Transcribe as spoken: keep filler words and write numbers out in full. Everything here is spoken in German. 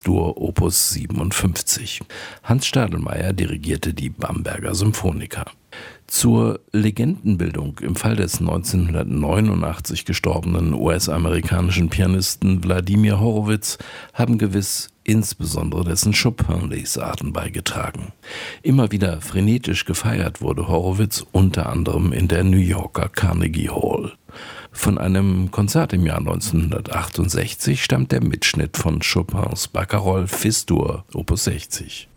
Dur Opus siebenundfünfzig. Hans Stadelmeier dirigierte die Bamberger Symphoniker. Zur Legendenbildung im Fall des neunzehnhundertneunundachtzig gestorbenen U S-amerikanischen Pianisten Wladimir Horowitz haben gewiss insbesondere dessen Chopin-Lesarten beigetragen. Immer wieder frenetisch gefeiert wurde Horowitz unter anderem in der New Yorker Carnegie Hall. Von einem Konzert im Jahr neunzehnhundertachtundsechzig stammt der Mitschnitt von Chopins Barcarolle Fis-Dur Opus sechzig.